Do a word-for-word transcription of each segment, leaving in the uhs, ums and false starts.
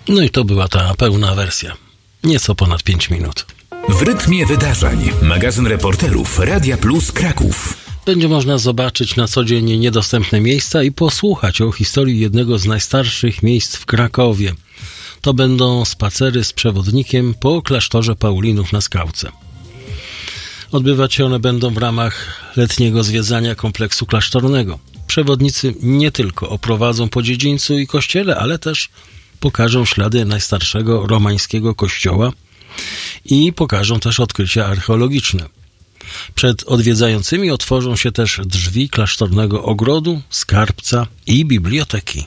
No i to była ta pełna wersja. Nieco ponad pięć minut. W rytmie wydarzeń. Magazyn reporterów Radia Plus Kraków. Będzie można zobaczyć na co dzień niedostępne miejsca i posłuchać o historii jednego z najstarszych miejsc w Krakowie. To będą spacery z przewodnikiem po klasztorze Paulinów na Skałce. Odbywać się one będą w ramach letniego zwiedzania kompleksu klasztornego. Przewodnicy nie tylko oprowadzą po dziedzińcu i kościele, ale też pokażą ślady najstarszego romańskiego kościoła i pokażą też odkrycia archeologiczne. Przed odwiedzającymi otworzą się też drzwi klasztornego ogrodu, skarbca i biblioteki.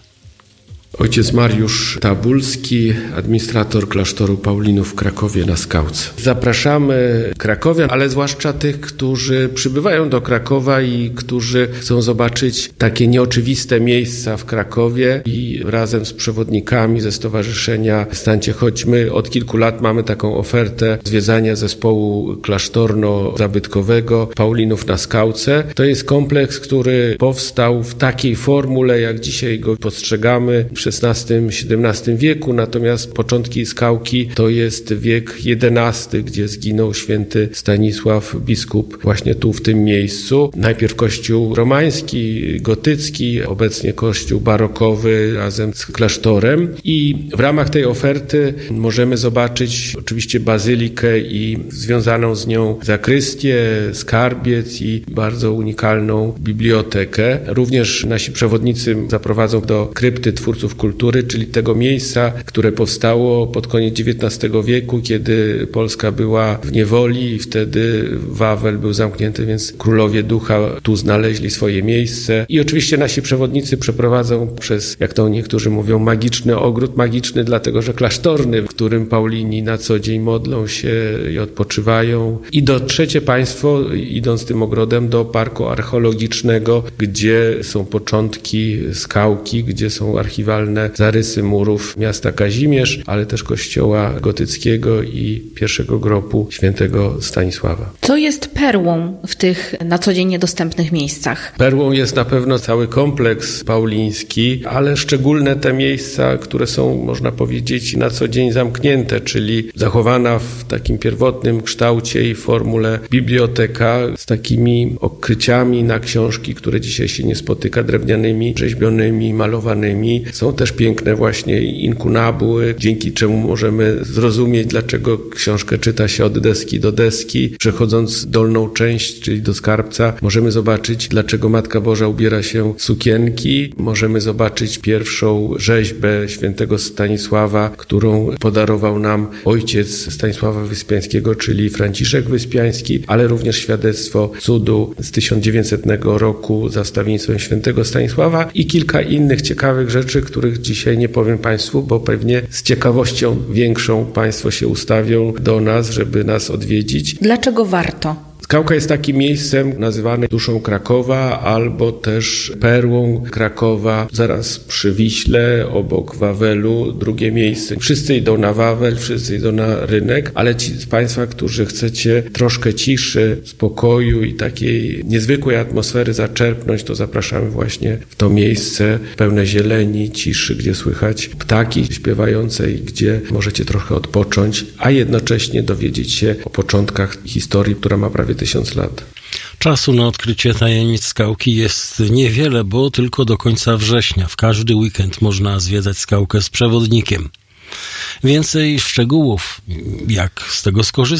Ojciec Mariusz Tabulski, administrator klasztoru Paulinów w Krakowie na Skałce. Zapraszamy krakowian, ale zwłaszcza tych, którzy przybywają do Krakowa i którzy chcą zobaczyć takie nieoczywiste miejsca w Krakowie i razem z przewodnikami ze Stowarzyszenia Stańcie Chodźmy od kilku lat mamy taką ofertę zwiedzania zespołu klasztorno-zabytkowego Paulinów na Skałce. To jest kompleks, który powstał w takiej formule, jak dzisiaj go postrzegamy, w szesnastym siedemnastym wieku, natomiast początki Skałki to jest wiek jedenasty, gdzie zginął święty Stanisław biskup właśnie tu w tym miejscu. Najpierw kościół romański, gotycki, obecnie kościół barokowy razem z klasztorem i w ramach tej oferty możemy zobaczyć oczywiście bazylikę i związaną z nią zakrystię, skarbiec i bardzo unikalną bibliotekę. Również nasi przewodnicy zaprowadzą do krypty twórców kultury, czyli tego miejsca, które powstało pod koniec dziewiętnastego wieku, kiedy Polska była w niewoli i wtedy Wawel był zamknięty, więc królowie ducha tu znaleźli swoje miejsce. I oczywiście nasi przewodnicy przeprowadzą przez, jak to niektórzy mówią, magiczny ogród, magiczny dlatego, że klasztorny, w którym Paulini na co dzień modlą się i odpoczywają. I dotrzecie Państwo, idąc tym ogrodem, do parku archeologicznego, gdzie są początki Skałki, gdzie są archiwalne zarysy murów miasta Kazimierz, ale też kościoła gotyckiego i pierwszego grobu świętego Stanisława. Co jest perłą w tych na co dzień niedostępnych miejscach? Perłą jest na pewno cały kompleks pauliński, ale szczególne te miejsca, które są, można powiedzieć, na co dzień zamknięte, czyli zachowana w takim pierwotnym kształcie i formule biblioteka z takimi okryciami na książki, które dzisiaj się nie spotyka, drewnianymi, rzeźbionymi, malowanymi. Są też piękne właśnie inkunabuły, dzięki czemu możemy zrozumieć, dlaczego książkę czyta się od deski do deski. Przechodząc dolną część, czyli do skarbca, możemy zobaczyć, dlaczego Matka Boża ubiera się w sukienki. Możemy zobaczyć pierwszą rzeźbę świętego Stanisława, którą podarował nam ojciec Stanisława Wyspiańskiego, czyli Franciszek Wyspiański, ale również świadectwo cudu z tysiąc dziewięćsetnego roku za wstawiennictwem świętego Stanisława i kilka innych ciekawych rzeczy, których dzisiaj nie powiem Państwu, bo pewnie z ciekawością większą Państwo się ustawią do nas, żeby nas odwiedzić. Dlaczego warto? Skałka jest takim miejscem nazywanym duszą Krakowa albo też perłą Krakowa, zaraz przy Wiśle, obok Wawelu, drugie miejsce. Wszyscy idą na Wawel, wszyscy idą na rynek, ale ci z Państwa, którzy chcecie troszkę ciszy, spokoju i takiej niezwykłej atmosfery zaczerpnąć, to zapraszamy właśnie w to miejsce pełne zieleni, ciszy, gdzie słychać ptaki śpiewające i gdzie możecie trochę odpocząć, a jednocześnie dowiedzieć się o początkach historii, która ma prawie tysiąc lat. Czasu na odkrycie tajemnic Skałki jest niewiele, bo tylko do końca września. W każdy weekend można zwiedzać Skałkę z przewodnikiem. Więcej szczegółów, jak z tego skorzystać,